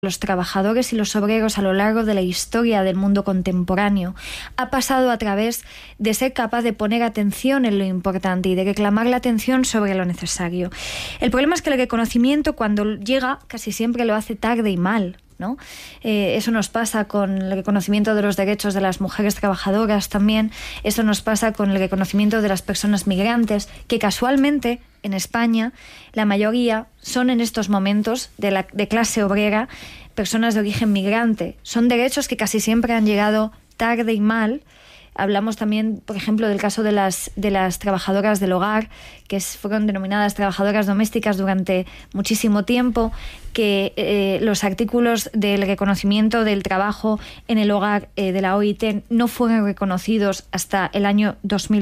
los trabajadores y los obreros a lo largo de la historia del mundo contemporáneo ha pasado a través de ser capaz de poner atención en lo importante y de reclamar la atención sobre lo necesario. El problema es que el reconocimiento, cuando llega, casi siempre lo hace tarde y mal, ¿no? Eso nos pasa con el reconocimiento de los derechos de las mujeres trabajadoras también. Eso nos pasa con el reconocimiento de las personas migrantes, que casualmente en España la mayoría son en estos momentos de clase obrera, personas de origen migrante. Son derechos que casi siempre han llegado tarde y mal. Hablamos también, por ejemplo, del caso de las trabajadoras del hogar, que fueron denominadas trabajadoras domésticas durante muchísimo tiempo, que los artículos del reconocimiento del trabajo en el hogar de la OIT no fueron reconocidos hasta el año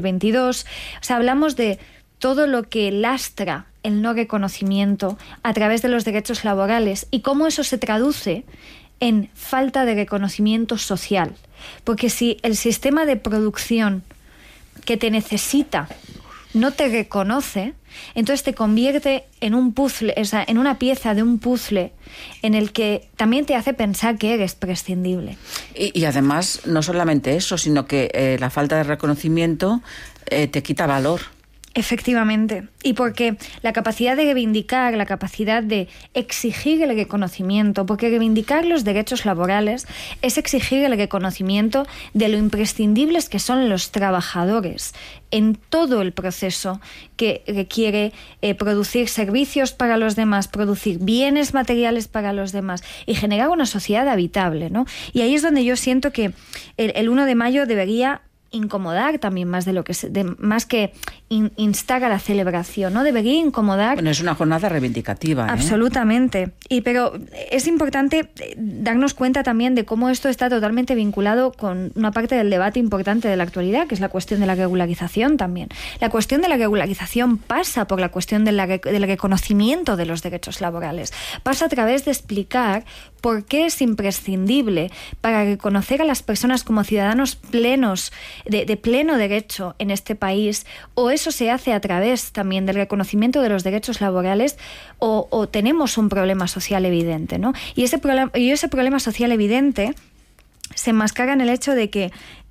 2022. O sea, hablamos de todo lo que lastra el no reconocimiento a través de los derechos laborales y cómo eso se traduce en falta de reconocimiento social. Porque si el sistema de producción que te necesita no te reconoce, entonces te convierte en un puzzle, o sea, en una pieza de un puzzle en el que también te hace pensar que eres prescindible. Y además, no solamente eso, sino que la falta de reconocimiento te quita valor. Efectivamente, y porque la capacidad de reivindicar, la capacidad de exigir el reconocimiento, porque reivindicar los derechos laborales es exigir el reconocimiento de lo imprescindibles que son los trabajadores en todo el proceso que requiere producir servicios para los demás, producir bienes materiales para los demás y generar una sociedad habitable, ¿no? Y ahí es donde yo siento que el 1 de mayo debería incomodar también más más que instar a la celebración, ¿no? Debería incomodar. Bueno, es una jornada reivindicativa, Absolutamente. Pero es importante darnos cuenta también de cómo esto está totalmente vinculado con una parte del debate importante de la actualidad, que es la cuestión de la regularización también. La cuestión de la regularización pasa por la cuestión del reconocimiento de los derechos laborales. Pasa a través de explicar por qué es imprescindible para reconocer a las personas como ciudadanos plenos, de pleno derecho en este país, o eso se hace a través también del reconocimiento de los derechos laborales, o tenemos un problema social evidente, ¿no? Y ese problema social evidente se enmascara en el hecho de que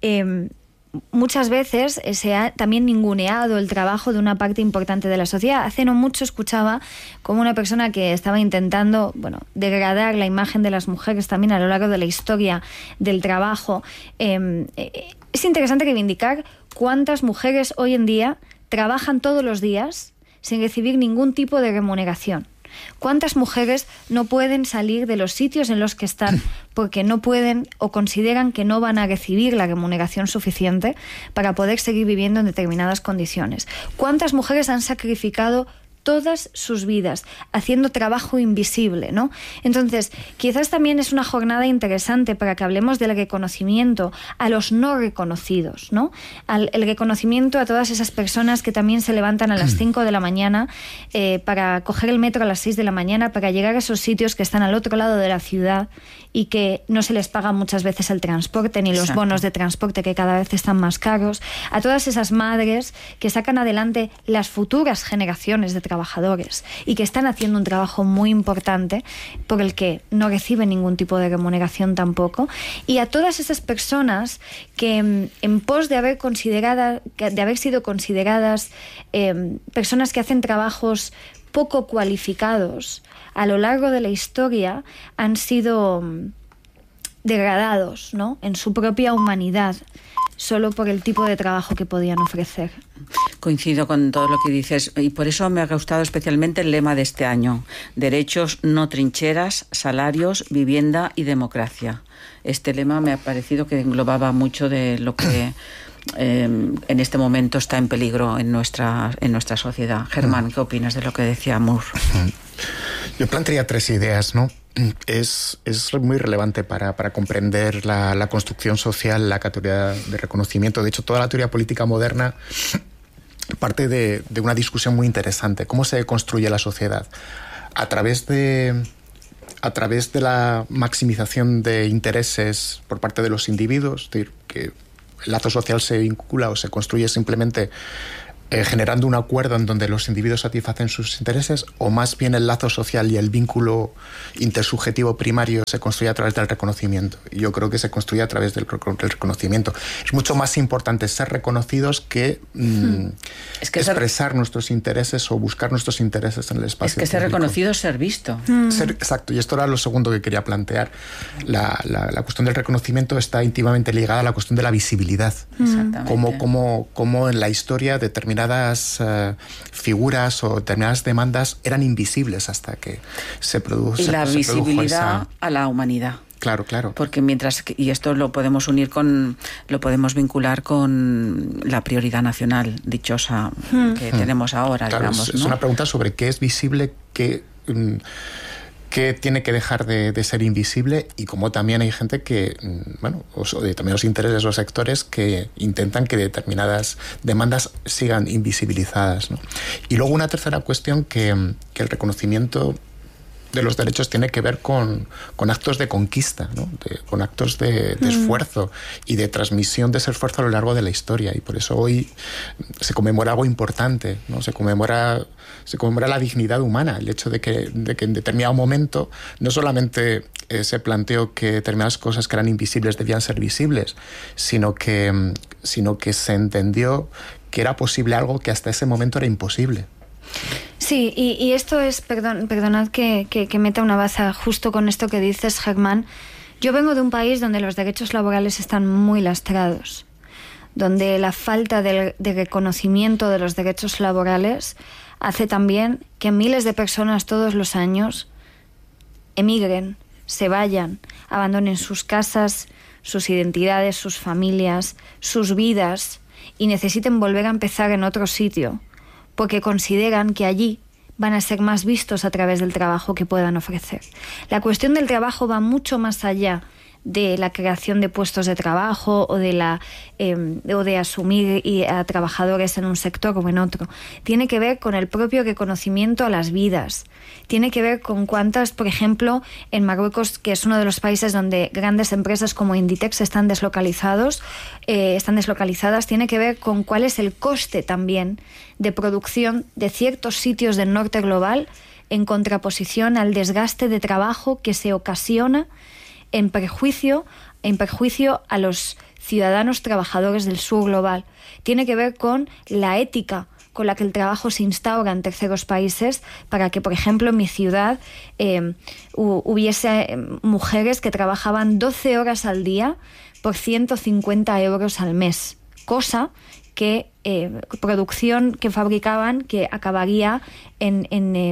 muchas veces se ha también ninguneado el trabajo de una parte importante de la sociedad. Hace no mucho escuchaba como una persona que estaba intentando, degradar la imagen de las mujeres también a lo largo de la historia del trabajo. Es interesante reivindicar cuántas mujeres hoy en día trabajan todos los días sin recibir ningún tipo de remuneración. ¿Cuántas mujeres no pueden salir de los sitios en los que están porque no pueden o consideran que no van a recibir la remuneración suficiente para poder seguir viviendo en determinadas condiciones? ¿Cuántas mujeres han sacrificado todas sus vidas haciendo trabajo invisible, ¿no? Entonces, quizás también es una jornada interesante para que hablemos del reconocimiento a los no reconocidos, ¿no? El reconocimiento a todas esas personas que también se levantan a las 5 de la mañana para coger el metro a las 6 de la mañana para llegar a esos sitios que están al otro lado de la ciudad y que no se les paga muchas veces el transporte ni los bonos de transporte, que cada vez están más caros. A todas esas madres que sacan adelante las futuras generaciones de trabajadores y que están haciendo un trabajo muy importante por el que no reciben ningún tipo de remuneración tampoco, y a todas esas personas que en pos de haber sido consideradas personas que hacen trabajos poco cualificados a lo largo de la historia han sido degradados, ¿no?, en su propia humanidad, solo por el tipo de trabajo que podían ofrecer. Coincido con todo lo que dices, y por eso me ha gustado especialmente el lema de este año: derechos, no trincheras, salarios, vivienda y democracia. Este lema me ha parecido que englobaba mucho de lo que en este momento está en peligro en nuestra sociedad. Germán, ¿qué opinas de lo que decía Moore? Yo plantearía 3 ideas, ¿no? Es muy relevante para comprender la construcción social, la categoría de reconocimiento. De hecho, toda la teoría política moderna parte de una discusión muy interesante. ¿Cómo se construye la sociedad? A través de la maximización de intereses por parte de los individuos, es decir, que el lazo social se vincula o se construye simplemente generando un acuerdo en donde los individuos satisfacen sus intereses, o más bien el lazo social y el vínculo intersubjetivo primario se construye a través del reconocimiento. Y yo creo que se construye a través del reconocimiento. Es mucho más importante ser reconocidos que expresar nuestros intereses o buscar nuestros intereses en el espacio público. Ser reconocido es ser visto. Exacto, y esto era lo segundo que quería plantear. La cuestión del reconocimiento está íntimamente ligada a la cuestión de la visibilidad. Exactamente. Como en la historia determinadas figuras o determinadas demandas eran invisibles hasta que se produjo. Y la visibilidad a la humanidad. Claro. Porque y esto lo podemos vincular con la prioridad nacional dichosa que tenemos ahora, claro, digamos, es ¿no? una pregunta sobre qué es visible, qué tiene que dejar de ser invisible, y como también hay gente que, de determinados intereses o sectores que intentan que determinadas demandas sigan invisibilizadas, ¿no? Y luego una tercera cuestión que el reconocimiento de los derechos tiene que ver con actos de conquista, ¿no? Con actos de esfuerzo y de transmisión de ese esfuerzo a lo largo de la historia. Y por eso hoy se conmemora algo importante, ¿no? Se conmemora la dignidad humana, el hecho de que en determinado momento no solamente se planteó que determinadas cosas que eran invisibles debían ser visibles, sino que se entendió que era posible algo que hasta ese momento era imposible. Sí, y esto es, perdonad que meta una baza justo con esto que dices, Germán. Yo vengo de un país donde los derechos laborales están muy lastrados, donde la falta de reconocimiento de los derechos laborales hace también que miles de personas todos los años emigren, se vayan, abandonen sus casas, sus identidades, sus familias, sus vidas, y necesiten volver a empezar en otro sitio, porque consideran que allí van a ser más vistos a través del trabajo que puedan ofrecer. La cuestión del trabajo va mucho más allá de la creación de puestos de trabajo o de asumir a trabajadores en un sector o en otro. Tiene que ver con el propio reconocimiento a las vidas. Tiene que ver con cuántas, por ejemplo, en Marruecos, que es uno de los países donde grandes empresas como Inditex están deslocalizadas, tiene que ver con cuál es el coste también de producción de ciertos sitios del norte global en contraposición al desgaste de trabajo que se ocasiona en perjuicio a los ciudadanos trabajadores del sur global. Tiene que ver con la ética con la que el trabajo se instaura en terceros países para que, por ejemplo, en mi ciudad hubiese mujeres que trabajaban 12 horas al día por 150 euros al mes, cosa que producción que fabricaban que acabaría en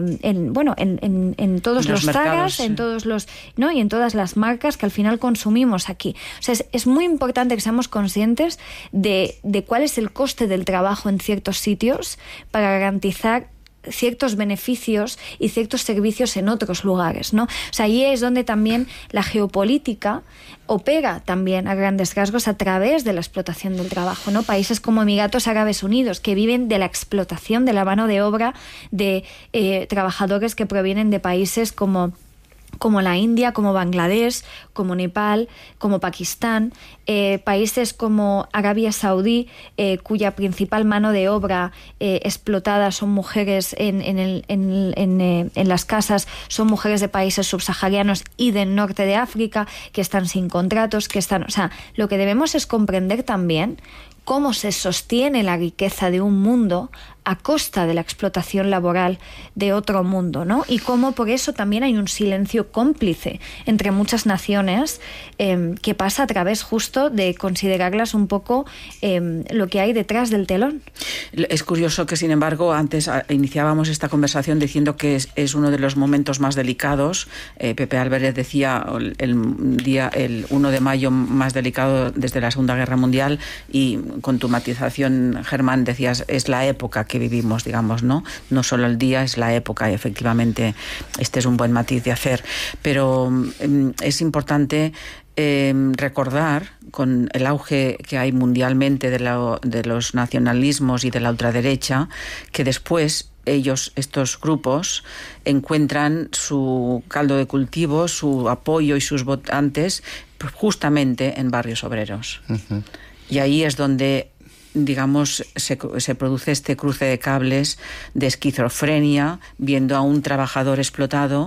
todos los Zaras, en todos los, ¿no? Y en todas las marcas que al final consumimos aquí. O sea, es muy importante que seamos conscientes de cuál es el coste del trabajo en ciertos sitios para garantizar ciertos beneficios y ciertos servicios en otros lugares, ¿no? O sea, ahí es donde también la geopolítica opera también a grandes rasgos a través de la explotación del trabajo, ¿no? Países como Emiratos Árabes Unidos, que viven de la explotación de la mano de obra de trabajadores que provienen de países como la India, como Bangladesh, como Nepal, como Pakistán, países como Arabia Saudí, cuya principal mano de obra explotada son mujeres en las casas, son mujeres de países subsaharianos y del norte de África, que están sin contratos, o sea, lo que debemos es comprender también cómo se sostiene la riqueza de un mundo a costa de la explotación laboral de otro mundo, ¿no? Y cómo por eso también hay un silencio cómplice entre muchas naciones que pasa a través justo de considerarlas un poco lo que hay detrás del telón. Es curioso que, sin embargo, antes iniciábamos esta conversación diciendo que es uno de los momentos más delicados. Pepe Álvarez decía el 1 de mayo más delicado desde la Segunda Guerra Mundial, y con tu matización, Germán, decías es la época que vivimos, digamos, ¿no? No solo el día, es la época, y efectivamente este es un buen matiz de hacer. Pero es importante recordar, con el auge que hay mundialmente de los nacionalismos y de la ultraderecha, que después estos grupos encuentran su caldo de cultivo, su apoyo y sus votantes justamente en barrios obreros. Uh-huh. Y ahí es donde digamos, se produce este cruce de cables de esquizofrenia, viendo a un trabajador explotado,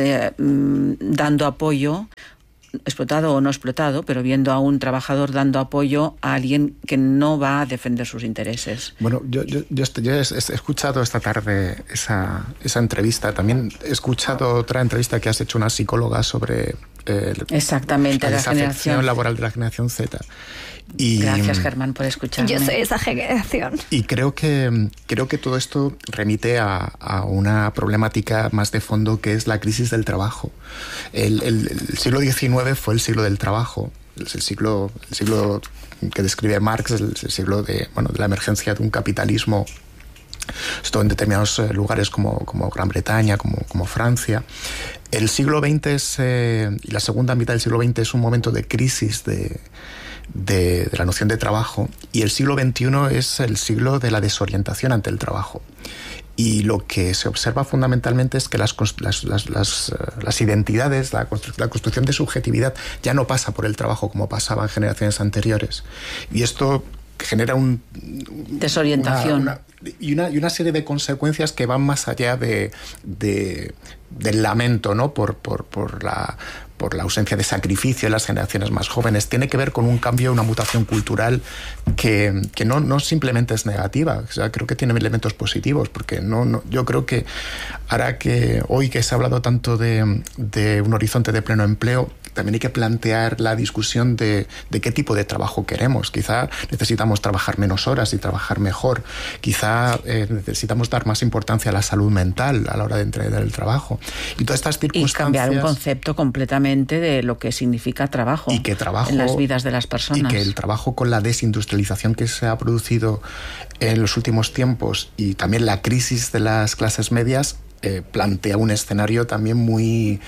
dando apoyo, explotado o no explotado, pero viendo a un trabajador dando apoyo a alguien que no va a defender sus intereses. Bueno, yo he escuchado esta tarde esa entrevista. También he escuchado otra entrevista que has hecho una psicóloga sobre exactamente, la desafección laboral de la generación Z. Y, gracias, Germán, por escucharme. Yo soy esa generación. Y creo que todo esto remite a una problemática más de fondo, que es la crisis del trabajo. El siglo XIX fue el siglo del trabajo. El siglo que describe Marx, el siglo de la emergencia de un capitalismo, esto en determinados lugares como Gran Bretaña, como Francia. El siglo XX y la segunda mitad del siglo XX es un momento de crisis de la noción de trabajo, y el siglo XXI es el siglo de la desorientación ante el trabajo. Y lo que se observa fundamentalmente es que las identidades, la construcción de subjetividad ya no pasa por el trabajo como pasaba en generaciones anteriores. Y esto genera desorientación y una serie de consecuencias que van más allá del lamento, ¿no? por la ausencia de sacrificio en las generaciones más jóvenes. Tiene que ver con un cambio, una mutación cultural que no simplemente es negativa. O sea, creo que tiene elementos positivos, porque yo creo que hará que hoy que se ha hablado tanto de un horizonte de pleno empleo, también hay que plantear la discusión de qué tipo de trabajo queremos. Quizá necesitamos trabajar menos horas y trabajar mejor. Quizá necesitamos dar más importancia a la salud mental a la hora de entregar el trabajo. Y todas estas circunstancias... Y cambiar un concepto completamente de lo que significa trabajo, y que trabajo en las vidas de las personas. Y que el trabajo, con la desindustrialización que se ha producido en los últimos tiempos, y también la crisis de las clases medias, plantea un escenario también muy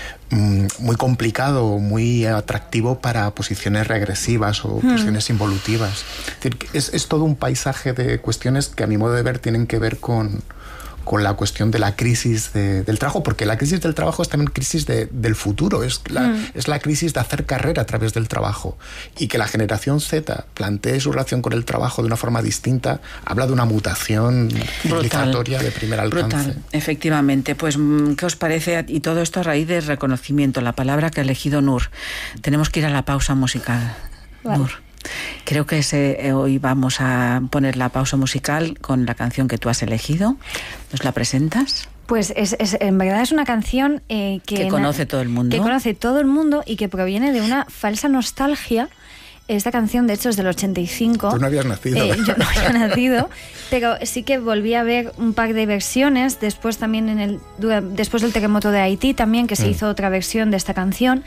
complicado, muy atractivo para posiciones regresivas o posiciones involutivas. Es todo un paisaje de cuestiones que, a mi modo de ver, tienen que ver con la cuestión de la crisis del trabajo, porque la crisis del trabajo es también crisis del futuro, es la crisis de hacer carrera a través del trabajo. Y que la generación Z plantee su relación con el trabajo de una forma distinta, habla de una mutación civilizatoria de primer alcance. Brutal, efectivamente. Pues, ¿qué os parece? Y todo esto a raíz del reconocimiento, la palabra que ha elegido Nur. Tenemos que ir a la pausa musical. Vale. Nur. Creo que hoy vamos a poner la pausa musical con la canción que tú has elegido. ¿Nos la presentas? Pues en verdad es una canción que conoce todo el mundo. Que conoce todo el mundo y que proviene de una falsa nostalgia. Esta canción, de hecho, es del 85. Tú no habías nacido. Yo no había nacido, pero sí que volví a ver un par de versiones. Después también después del terremoto de Haití también, que se hizo otra versión de esta canción.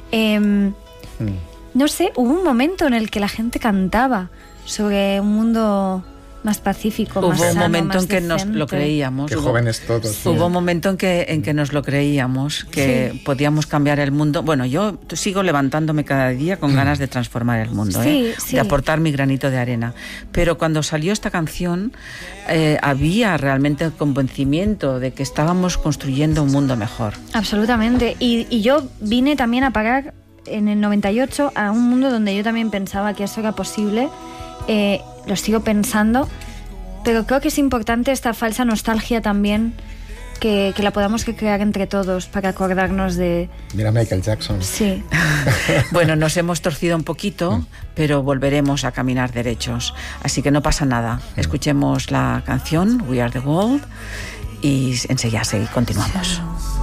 No sé, hubo un momento en el que la gente cantaba sobre un mundo más pacífico, más sano, hubo un momento en que decente. nos lo creíamos. Qué jóvenes todos. Sí. Hubo un momento en que nos lo creíamos, que podíamos cambiar el mundo. Bueno, yo sigo levantándome cada día con ganas de transformar el mundo, de aportar mi granito de arena. Pero cuando salió esta canción, había realmente convencimiento de que estábamos construyendo un mundo mejor. Absolutamente. Y yo vine también a parar en el 98 a un mundo donde yo también pensaba que eso era posible. Lo sigo pensando, pero creo que es importante esta falsa nostalgia también, que la podamos crear entre todos para acordarnos de... Mira Michael Jackson. Sí. Bueno, nos hemos torcido un poquito, pero volveremos a caminar derechos, así que no pasa nada. Escuchemos la canción We Are the World y enseguida continuamos.